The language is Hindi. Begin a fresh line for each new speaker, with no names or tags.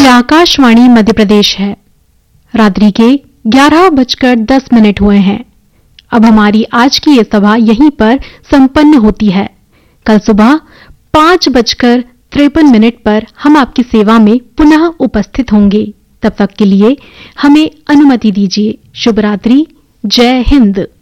ये आकाशवाणी मध्य प्रदेश है। रात्रि के 11:10 हुए हैं। अब हमारी आज की ये सभा यहीं पर संपन्न होती है। कल सुबह 5:53 पर हम आपकी सेवा में पुनः उपस्थित होंगे। तब तक के लिए हमें अनुमति दीजिए। शुभ रात्रि। जय हिंद।